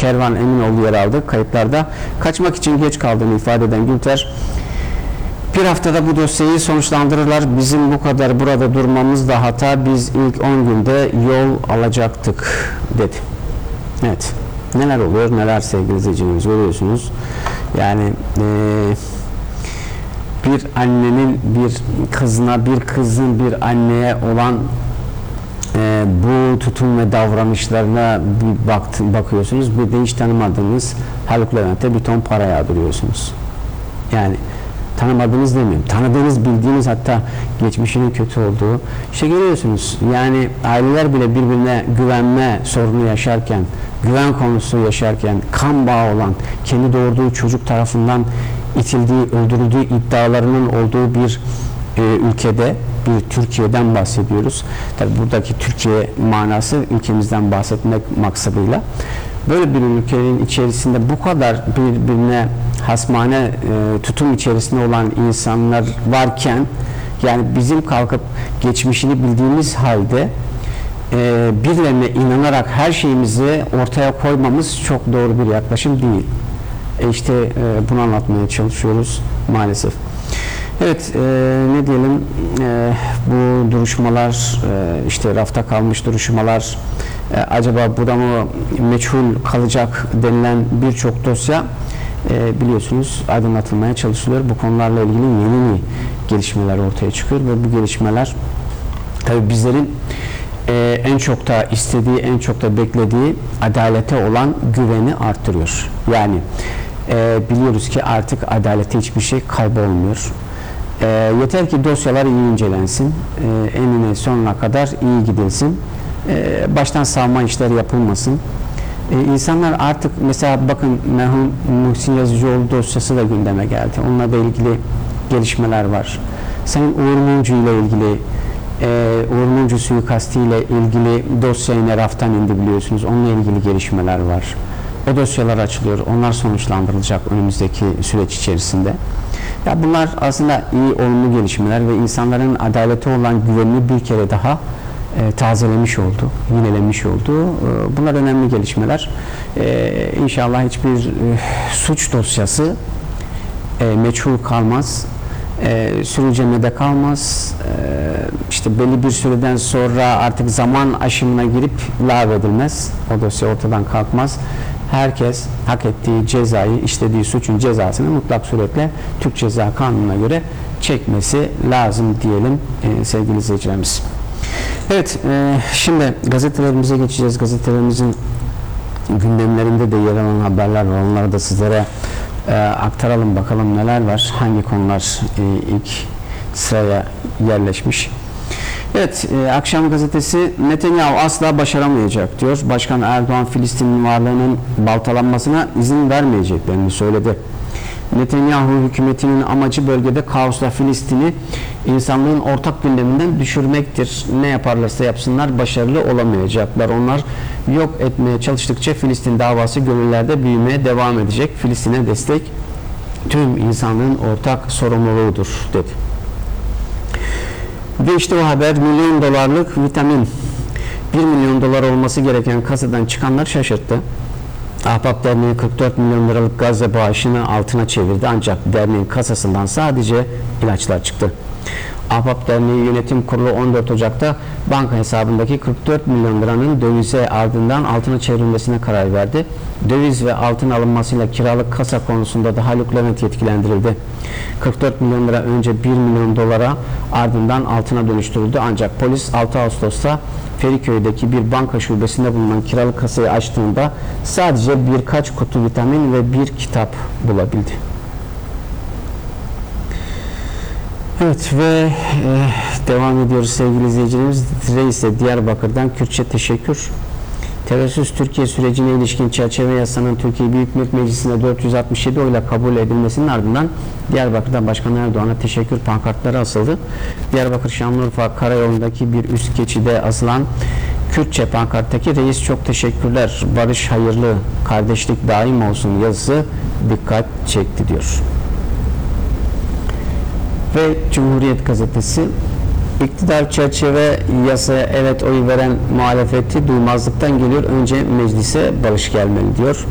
Kervan Eminoğlu yer aldı kayıtlarda. Kaçmak için geç kaldığını ifade eden Gülter, bir haftada bu dosyayı sonuçlandırırlar. Bizim bu kadar burada durmamız da hata. Biz ilk 10 günde yol alacaktık dedi. Evet. Neler oluyor, neler sevgili izleyicilerimiz görüyorsunuz. Yani bir annenin bir kızına, bir kızın bir anneye olan bu tutum ve davranışlarına bir bakıyorsunuz. Bir de hiç tanımadığınız Haluk Levent'e bir ton para yağdırıyorsunuz. Yani tanımadığınız demiyorum. Tanıdığınız, bildiğiniz, hatta geçmişinin kötü olduğu şey görüyorsunuz. Yani aileler bile birbirine güvenme sorunu yaşarken, güven konusu yaşarken, kan bağı olan, kendi doğurduğu çocuk tarafından itildiği, öldürüldüğü iddialarının olduğu bir ülkede, bir Türkiye'den bahsediyoruz. Tabii buradaki Türkiye manası ülkemizden bahsetmek maksadıyla. Böyle bir ülkenin içerisinde bu kadar birbirine hasmane tutum içerisinde olan insanlar varken, yani bizim kalkıp geçmişini bildiğimiz halde birilerine inanarak her şeyimizi ortaya koymamız çok doğru bir yaklaşım değil. İşte bunu anlatmaya çalışıyoruz maalesef. Evet, ne diyelim, bu duruşmalar, işte rafta kalmış duruşmalar, acaba bu da mı meçhul kalacak denilen birçok dosya biliyorsunuz aydınlatılmaya çalışılıyor. Bu konularla ilgili yeni gelişmeler ortaya çıkıyor ve bu gelişmeler tabii bizlerin en çok da istediği, en çok da beklediği adalete olan güveni arttırıyor. Yani biliyoruz ki artık adalete hiçbir şey kaybolmuyor. Yeter ki dosyalar iyi incelensin, enine sonuna kadar iyi gidilsin, baştan savma işler yapılmasın. İnsanlar artık, mesela bakın, merhum Muhsin Yazıcıoğlu dosyası da gündeme geldi. Onunla da ilgili gelişmeler var. Sayın Uğur Mumcu ile ilgili, Uğur Mumcu suikastı ile ilgili dosya yine raftan indi biliyorsunuz. Onunla ilgili gelişmeler var. O dosyalar açılıyor. Onlar sonuçlandırılacak önümüzdeki süreç içerisinde. Ya bunlar aslında iyi, olumlu gelişmeler ve insanların adalete olan güvenini bir kere daha tazelemiş oldu, yinelemiş oldu. Bunlar önemli gelişmeler. İnşallah hiçbir suç dosyası meçhul kalmaz, sürüncemede kalmaz. İşte belli bir süreden sonra artık zaman aşımına girip lağvedilmez. O dosya ortadan kalkmaz. Herkes hak ettiği cezayı, işlediği suçun cezasını mutlak suretle Türk Ceza Kanunu'na göre çekmesi lazım diyelim sevgili izleyicilerimiz. Evet, şimdi gazetelerimize geçeceğiz. Gazetelerimizin gündemlerinde de yer alan haberler var. Onları da sizlere aktaralım, bakalım neler var, hangi konular ilk sıraya yerleşmiş. Evet, Akşam Gazetesi, Netanyahu asla başaramayacak diyor. Başkan Erdoğan, Filistin'in varlığının baltalanmasına izin vermeyeceklerini söyledi. Netanyahu hükümetinin amacı bölgede kaosla Filistin'i insanlığın ortak gündeminden düşürmektir. Ne yaparlarsa yapsınlar başarılı olamayacaklar. Onlar yok etmeye çalıştıkça Filistin davası gönüllerde büyümeye devam edecek. Filistin'e destek tüm insanlığın ortak sorumluluğudur dedi. Ve işte o haber, milyon dolarlık vitamin. 1 milyon dolar olması gereken kasadan çıkanlar şaşırttı. Ahbap Derneği 44 milyon liralık Gazze bağışını altına çevirdi, ancak derneğin kasasından sadece ilaçlar çıktı. Ahbap Derneği Yönetim Kurulu 14 Ocak'ta banka hesabındaki 44 milyon liranın dövize ardından altına çevrilmesine karar verdi. Döviz ve altın alınmasıyla kiralık kasa konusunda da Haluk Levent yetkilendirildi. 44 milyon lira önce 1 milyon dolara, ardından altına dönüştürüldü, ancak polis 6 Ağustos'ta Feriköy'deki bir banka şubesinde bulunan kiralık kasayı açtığında sadece birkaç kutu vitamin ve bir kitap bulabildi. Evet ve devam ediyoruz sevgili izleyicilerimiz. Reis'e Diyarbakır'dan Kürtçe teşekkür. Terörsüz Türkiye sürecine ilişkin çerçeve yasanın Türkiye Büyük Millet Meclisi'nde 467 oyla kabul edilmesinin ardından Diyarbakır'da Başkan Erdoğan'a teşekkür pankartları asıldı. Diyarbakır Şanlıurfa Karayolu'ndaki bir üst geçide asılan Kürtçe pankarttaki "Reis çok teşekkürler, barış hayırlı, kardeşlik daim olsun" yazısı dikkat çekti diyor. Ve Cumhuriyet Gazetesi, İktidar çerçeve yasaya evet oy veren muhalefeti duymazlıktan geliyor, önce meclise barış gelmeli diyor.